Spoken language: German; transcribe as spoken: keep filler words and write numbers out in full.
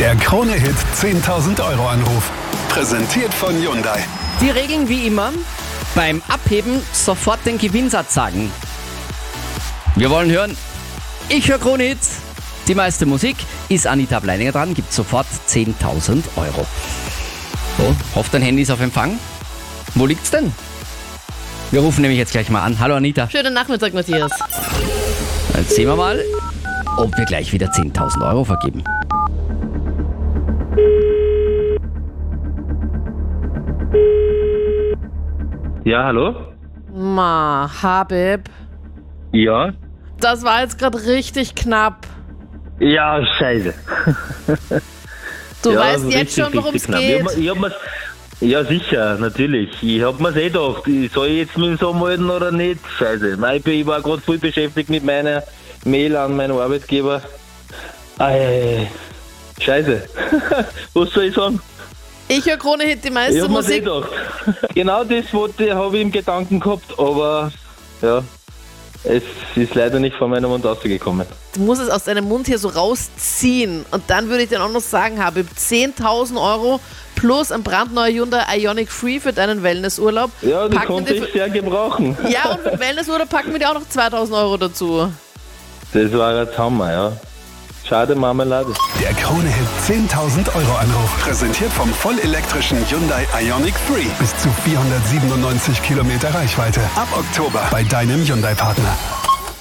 Der Krone-Hit zehntausend Euro Anruf. Präsentiert von Hyundai. Die Regeln wie immer. Beim Abheben sofort den Gewinnsatz sagen. Wir wollen hören, ich höre Krone-Hits. Die meiste Musik ist Anita Bleininger dran, gibt sofort zehntausend Euro. So, hofft dein Handy ist auf Empfang. Wo liegt's denn? Wir rufen nämlich jetzt gleich mal an. Hallo Anita. Schönen Nachmittag, Matthias. Jetzt sehen wir mal, ob wir gleich wieder zehntausend Euro vergeben. Ja, hallo? Ma, Habib. Ja? Das war jetzt gerade richtig knapp. Ja, scheiße. Du ja, weißt jetzt richtig, schon, worum es richtig knapp. geht. Ich hab, mir- ich hab mir's- ja, sicher, natürlich. Ich hab mir's eh gedacht, ich- soll ich jetzt mit dem so melden oder nicht? Scheiße. Nein, ich bin- ich war gerade voll beschäftigt mit meiner Mail an meinen Arbeitgeber. Ei, scheiße. Was soll ich sagen? Ich höre Krone-Hit, die Ich meiste hab mir's eh Musik. gedacht. Genau das wollte- habe ich im Gedanken gehabt, aber ja, es ist leider nicht von meinem Mund rausgekommen. Du musst es aus deinem Mund hier so rausziehen. Und dann würde ich dir auch noch sagen, Habib, zehntausend Euro plus ein brandneuer Hyundai Ioniq Free für deinen Wellnessurlaub. Ja, das Packen wir konnte dir ich sehr gebrauchen. für- Ja, und für den Wellnessurlaub packen wir dir auch noch zweitausend Euro dazu. Das war jetzt Hammer, ja. Schade Marmelade. Der Krone-Hit zehntausend Euro Anruf. Präsentiert vom vollelektrischen Hyundai Ioniq Free. Bis zu vierhundertsiebenundneunzig Kilometer Reichweite. Ab Oktober bei deinem Hyundai-Partner.